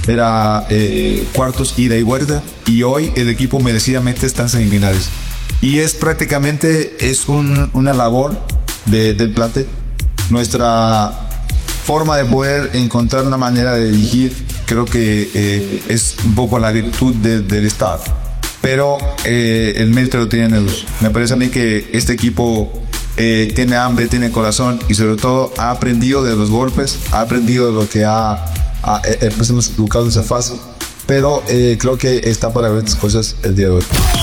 era cuartos ida y vuelta, y hoy el equipo merecidamente está en semifinales. Y es prácticamente una labor del plantel. Nuestra forma de poder encontrar una manera de dirigir, creo que es un poco la virtud del Estado. Pero el mérito lo tienen ellos. Me parece a mí que este equipo tiene hambre, tiene corazón y sobre todo ha aprendido de los golpes, ha aprendido de lo que hemos educado en esa fase. Pero creo que está para ver estas cosas el día de hoy.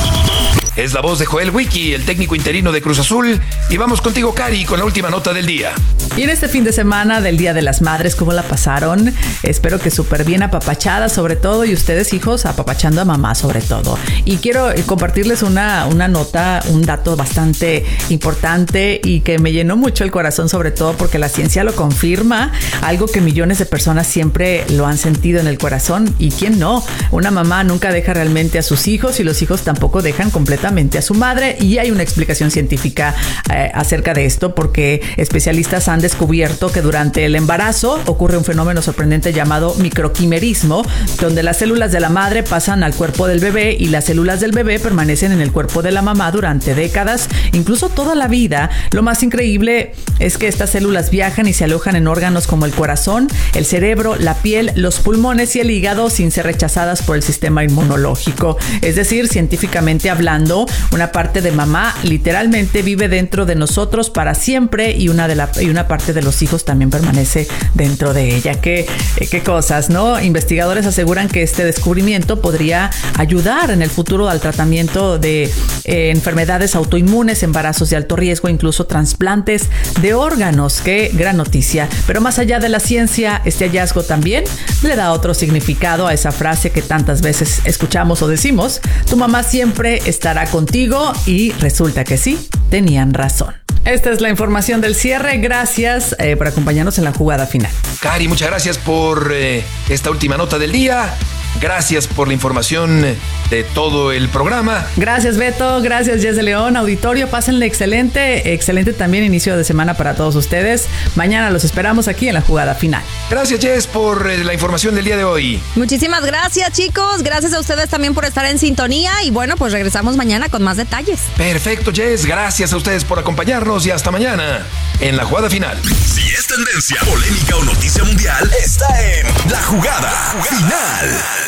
Es la voz de Joel Wiki, el técnico interino de Cruz Azul. Y vamos contigo, Cari, con la última nota del día. Y en este fin de semana del Día de las Madres, ¿cómo la pasaron? Espero que súper bien apapachada sobre todo, y ustedes, hijos, apapachando a mamá sobre todo. Y quiero compartirles una nota, un dato bastante importante y que me llenó mucho el corazón, sobre todo porque la ciencia lo confirma, algo que millones de personas siempre lo han sentido en el corazón. ¿Y quién no? Una mamá nunca deja realmente a sus hijos y los hijos tampoco dejan completamente a su madre, y hay una explicación científica acerca de esto, porque especialistas han descubierto que durante el embarazo ocurre un fenómeno sorprendente llamado microquimerismo, donde las células de la madre pasan al cuerpo del bebé y las células del bebé permanecen en el cuerpo de la mamá durante décadas, incluso toda la vida. Lo más increíble es que estas células viajan y se alojan en órganos como el corazón, el cerebro, la piel, los pulmones y el hígado sin ser rechazadas por el sistema inmunológico. Es decir, científicamente hablando, una parte de mamá literalmente vive dentro de nosotros para siempre, y una parte de los hijos también permanece dentro de ella. Qué cosas, ¿no? Investigadores aseguran que este descubrimiento podría ayudar en el futuro al tratamiento de enfermedades autoinmunes, embarazos de alto riesgo, incluso trasplantes de órganos. Qué gran noticia. Pero más allá de la ciencia, este hallazgo también le da otro significado a esa frase que tantas veces escuchamos o decimos: tu mamá siempre estará contigo, y resulta que sí, tenían razón. Esta es la información del cierre. Gracias por acompañarnos en la jugada final. Cari, muchas gracias por esta última nota del día. Gracias por la información de todo el programa. Gracias, Beto. Gracias, Jess de León. Auditorio, pásenle excelente también inicio de semana para todos ustedes. Mañana los esperamos aquí en la jugada final. Gracias, Jess, por la información del día de hoy. Muchísimas gracias, chicos. Gracias a ustedes también por estar en sintonía. Y bueno, pues regresamos mañana con más detalles. Perfecto, Jess. Gracias a ustedes por acompañarnos y hasta mañana en la jugada final. Si es tendencia, polémica o noticia mundial, está en La Jugada Final.